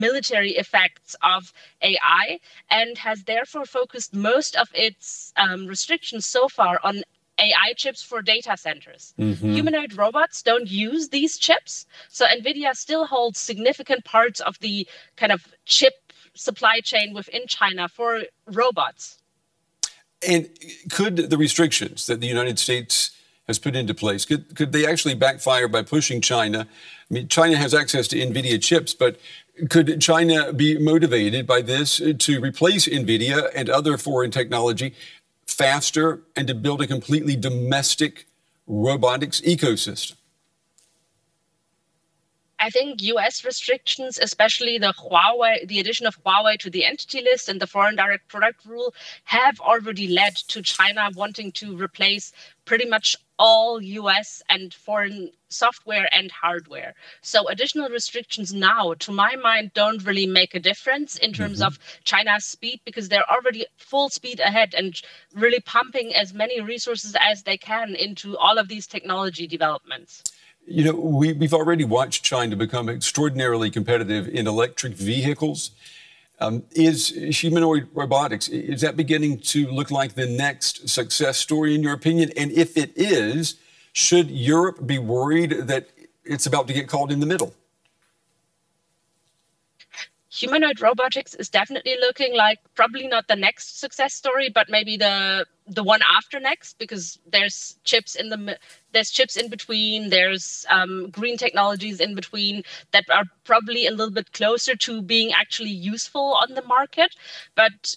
military effects of AI and has therefore focused most of its restrictions so far on AI chips for data centers. Humanoid robots don't use these chips, so NVIDIA still holds significant parts of the kind of chip supply chain within China for robots. And could the restrictions that the United States has put into place, could they actually backfire by pushing China? I mean, China has access to NVIDIA chips, but could China be motivated by this to replace NVIDIA and other foreign technology faster and to build a completely domestic robotics ecosystem? I think US restrictions, especially the addition of Huawei to the entity list and the foreign direct product rule, have already led to China wanting to replace pretty much all US and foreign software and hardware. So additional restrictions now, to my mind, don't really make a difference in terms of China's speed, because they're already full speed ahead and really pumping as many resources as they can into all of these technology developments. You know, we've already watched China become extraordinarily competitive in electric vehicles. Is humanoid robotics, is that beginning to look like the next success story, in your opinion? And if it is, should Europe be worried that it's about to get caught in the middle? Humanoid robotics is definitely looking like probably not the next success story, but maybe the one after next, because there's chips in between, there's green technologies in between that are probably a little bit closer to being actually useful on the market. But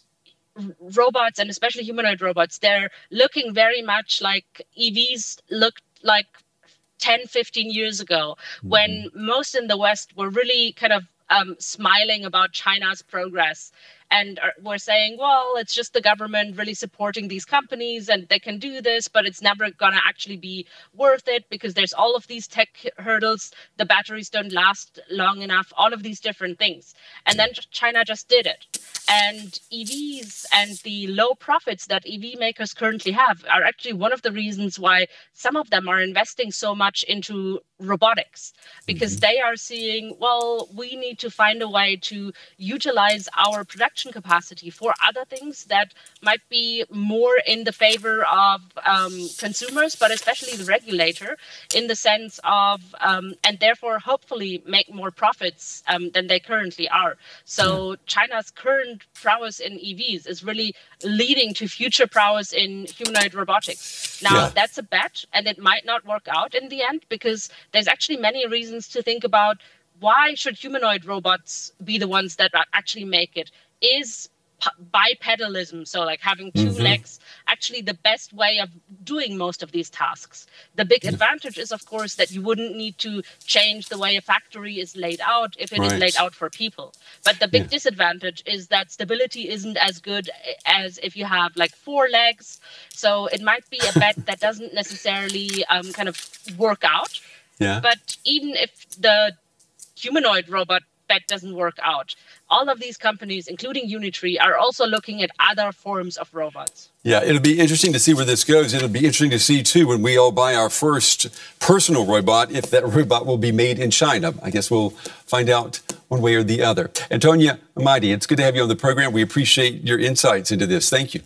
robots, and especially humanoid robots, they're looking very much like EVs looked like 10, 15 years ago, when most in the West were really kind of smiling about China's progress and were saying, well, it's just the government really supporting these companies and they can do this, but it's never going to actually be worth it because there's all of these tech hurdles. The batteries don't last long enough, all of these different things. And then China just did it. And EVs and the low profits that EV makers currently have are actually one of the reasons why some of them are investing so much into robotics, because they are seeing, well, we need to find a way to utilize our production capacity for other things that might be more in the favor of consumers, but especially the regulator, in the sense of, and therefore hopefully make more profits than they currently are. So China's current prowess in EVs is really leading to future prowess in humanoid robotics. Now, that's a bet, and it might not work out in the end, because there's actually many reasons to think about why should humanoid robots be the ones that actually make it. Is bipedalism, so like having two legs, actually the best way of doing most of these tasks? The big advantage is, of course, that you wouldn't need to change the way a factory is laid out if it is laid out for people. But the big disadvantage is that stability isn't as good as if you have like 4 legs. So it might be a bet that doesn't necessarily kind of work out. But even if the humanoid robot bet doesn't work out, all of these companies, including Unitree, are also looking at other forms of robots. Yeah, it'll be interesting to see where this goes. It'll be interesting to see, too, when we all buy our first personal robot, if that robot will be made in China. I guess we'll find out one way or the other. Antonia Amadi, it's good to have you on the program. We appreciate your insights into this. Thank you.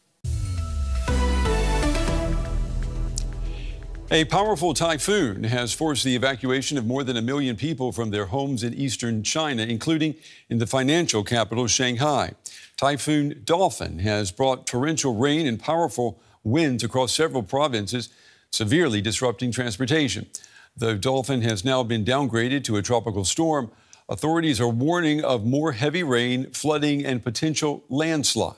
A powerful typhoon has forced the evacuation of more than 1 million people from their homes in eastern China, including in the financial capital, Shanghai. Typhoon Dolphin has brought torrential rain and powerful winds across several provinces, severely disrupting transportation. The Dolphin has now been downgraded to a tropical storm. Authorities are warning of more heavy rain, flooding, and potential landslides.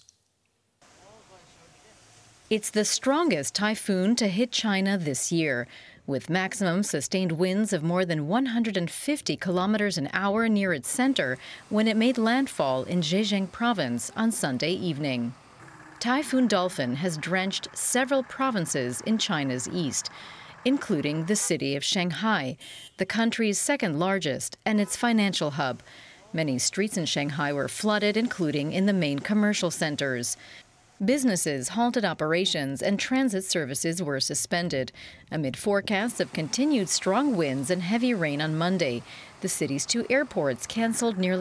It's the strongest typhoon to hit China this year, with maximum sustained winds of more than 150 kilometers an hour near its center when it made landfall in Zhejiang province on Sunday evening. Typhoon Dolphin has drenched several provinces in China's east, including the city of Shanghai, the country's second largest and its financial hub. Many streets in Shanghai were flooded, including in the main commercial centers. Businesses halted operations and transit services were suspended amid forecasts of continued strong winds and heavy rain on Monday. The city's 2 airports canceled nearly